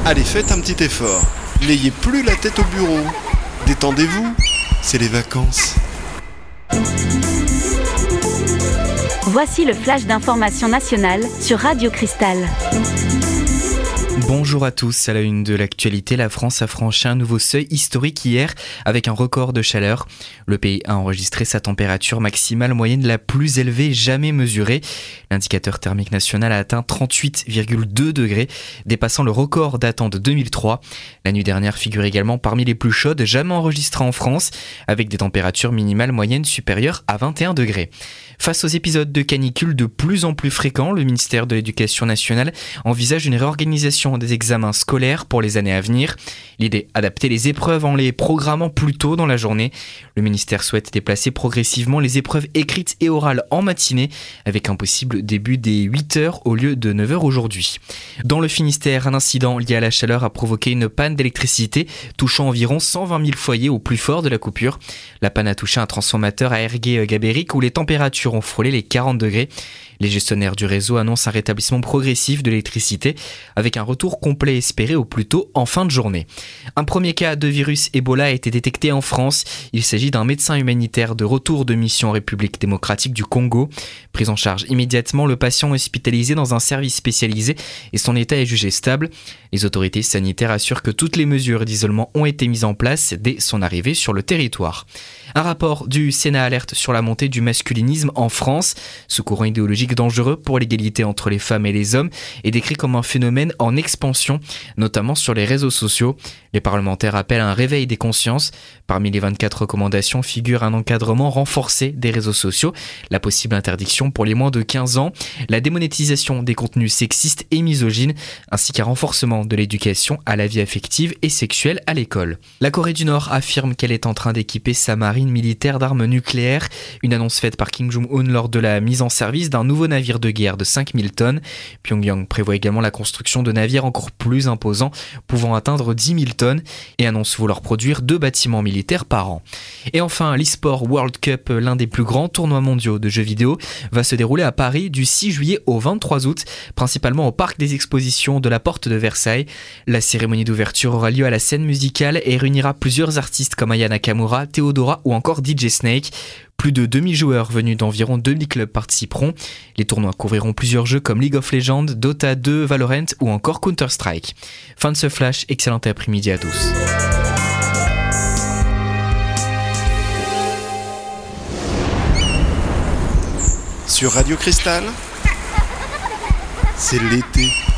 Allez, faites un petit effort. N'ayez plus la tête au bureau. Détendez-vous, c'est les vacances. Voici le flash d'information nationale sur Radio Cristal. Bonjour à tous, à la une de l'actualité, la France a franchi un nouveau seuil historique hier avec un record de chaleur. Le pays a enregistré sa température maximale moyenne la plus élevée jamais mesurée. L'indicateur thermique national a atteint 38,2 degrés, dépassant le record datant de 2003. La nuit dernière figure également parmi les plus chaudes jamais enregistrées en France, avec des températures minimales moyennes supérieures à 21 degrés. Face aux épisodes de canicule de plus en plus fréquents, le ministère de l'Éducation nationale envisage une réorganisation des examens scolaires pour les années à venir. L'idée, adapter les épreuves en les programmant plus tôt dans la journée. Le ministère souhaite déplacer progressivement les épreuves écrites et orales en matinée, avec un possible début dès 8h au lieu de 9h aujourd'hui. Dans le Finistère, un incident lié à la chaleur a provoqué une panne d'électricité, touchant environ 120 000 foyers au plus fort de la coupure. La panne a touché un transformateur à Ergué-Gabéric où les températures ont frôlé les 40 degrés. Les gestionnaires du réseau annoncent un rétablissement progressif de l'électricité avec un retour complet espéré au plus tôt en fin de journée. Un premier cas de virus Ebola a été détecté en France. Il s'agit d'un médecin humanitaire de retour de mission en République démocratique du Congo. Pris en charge immédiatement, le patient est hospitalisé dans un service spécialisé et son état est jugé stable. Les autorités sanitaires assurent que toutes les mesures d'isolement ont été mises en place dès son arrivée sur le territoire. Un rapport du Sénat alerte sur la montée du masculinisme en France. Ce courant idéologique dangereux pour l'égalité entre les femmes et les hommes est décrit comme un phénomène en expansion, notamment sur les réseaux sociaux. Les parlementaires appellent à un réveil des consciences. Parmi les 24 recommandations figure un encadrement renforcé des réseaux sociaux, la possible interdiction pour les moins de 15 ans, la démonétisation des contenus sexistes et misogynes, ainsi qu'un renforcement de l'éducation à la vie affective et sexuelle à l'école. La Corée du Nord affirme qu'elle est en train d'équiper sa marine militaire d'armes nucléaires, une annonce faite par Kim Jong-un lors de la mise en service d'un nouveau navire de guerre de 5000 tonnes. Pyongyang prévoit également la construction de navires encore plus imposants, pouvant atteindre 10 000 tonnes, et annonce vouloir produire 2 bâtiments militaires par an. Et enfin, l'eSport World Cup, l'un des plus grands tournois mondiaux de jeux vidéo, va se dérouler à Paris du 6 juillet au 23 août, principalement au parc des expositions de la Porte de Versailles. La cérémonie d'ouverture aura lieu à la scène musicale et réunira plusieurs artistes comme Aya Nakamura, Theodora ou encore DJ Snake. Plus de 2000 joueurs venus d'environ 2000 clubs participeront. Les tournois couvriront plusieurs jeux comme League of Legends, Dota 2, Valorant ou encore Counter-Strike. Fin de ce flash, excellent après-midi à tous. Sur Radio Cristal, c'est l'été.